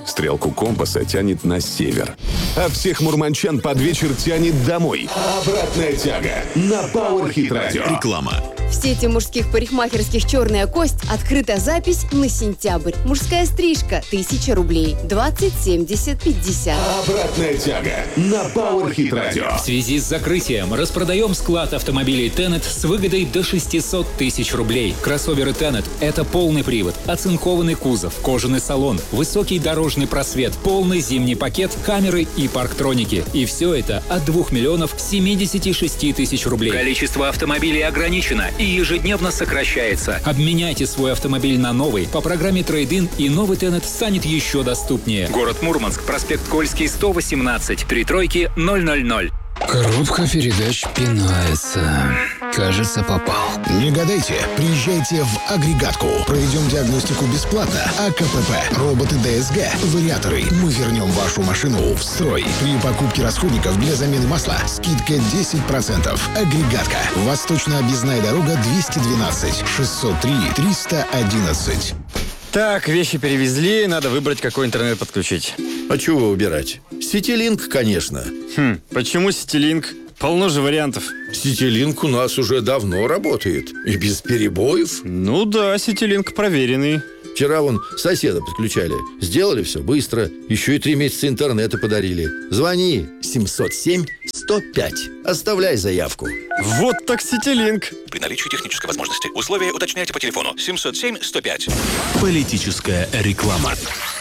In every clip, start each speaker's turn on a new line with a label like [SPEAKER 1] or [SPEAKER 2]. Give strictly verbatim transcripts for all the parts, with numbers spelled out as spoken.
[SPEAKER 1] Стрелку компаса тянет на север. А всех мурманчан под вечер тянет домой. Обратная тяга на Powerhit Radio.
[SPEAKER 2] Реклама.
[SPEAKER 3] В сети мужских парикмахерских «Черная кость» открыта запись на сентябрь. Мужская стрижка – тысяча рублей. двадцать семьдесят пятьдесят.
[SPEAKER 1] Обратная тяга на Powerhit Radio.
[SPEAKER 4] В связи с закрытием распродаем склад автомобилей Tenet с выгодой до шестьсот тысяч рублей. Кроссоверы Tenet – это полный привод, оцинкованный кузов, кожаный салон, высокий дорожный просвет, полный зимний пакет, камеры и парктроники. И все это от двух миллионов семидесяти шести тысяч рублей. Количество автомобилей ограничено и ежедневно сокращается. Обменяйте свой автомобиль на новый по программе Trade-in, и новый Tenet станет еще доступнее. Город Мурманск, проспект Кольский, сто восемнадцать, три тройки, ноль ноль ноль.
[SPEAKER 5] Коробка передач пинается. Кажется, попал.
[SPEAKER 6] Не гадайте, приезжайте в агрегатку. Проведем диагностику бесплатно. АКПП, роботы ДСГ, вариаторы. Мы вернем вашу машину в строй. При покупке расходников для замены масла скидка десять процентов. Агрегатка. Восточная объездная дорога двести двенадцать, шестьсот три, триста одиннадцать.
[SPEAKER 7] Так, вещи перевезли, надо выбрать, какой интернет подключить.
[SPEAKER 8] А чего выбирать? Ситилинк, конечно.
[SPEAKER 7] Хм, почему Ситилинк? Полно же вариантов.
[SPEAKER 8] Ситилинк у нас уже давно работает. И без перебоев.
[SPEAKER 7] Ну да, Ситилинк проверенный.
[SPEAKER 8] Вчера вон соседа подключали. Сделали все быстро. Еще и три месяца интернета подарили. Звони семьсот семь сто пять. Оставляй заявку.
[SPEAKER 7] Вот так Ситилинк.
[SPEAKER 2] При наличии технической возможности. Условия уточняйте по телефону семьсот семь сто пять.
[SPEAKER 9] Политическая реклама.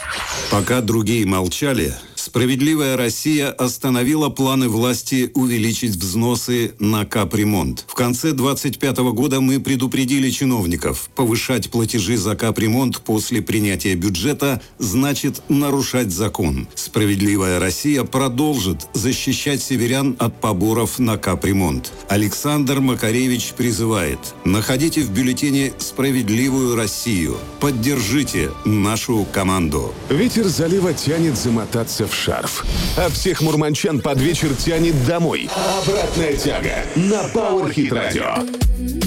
[SPEAKER 9] Пока другие молчали, «Справедливая Россия» остановила планы власти увеличить взносы на капремонт. В конце двадцать пятого года мы предупредили чиновников: повышать платежи за капремонт после принятия бюджета значит нарушать закон. «Справедливая Россия» продолжит защищать северян от поборов на капремонт. Александр Макаревич призывает: находите в бюллетене «Справедливую Россию». Поддержите нашу команду.
[SPEAKER 1] Ветер залива тянет замотаться в шарф. А всех мурманчан под вечер тянет домой. Обратная тяга на Powerhit Radio.